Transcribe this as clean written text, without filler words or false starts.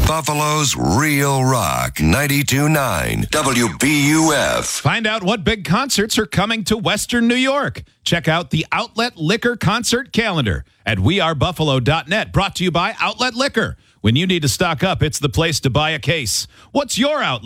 Buffalo's Real Rock 92.9 WBUF. Find out what big concerts are coming to Western New York. Check out the Outlet Liquor concert calendar at wearebuffalo.net. Brought to you by Outlet Liquor. When you need to stock up, it's the place to buy a case. What's your outlet?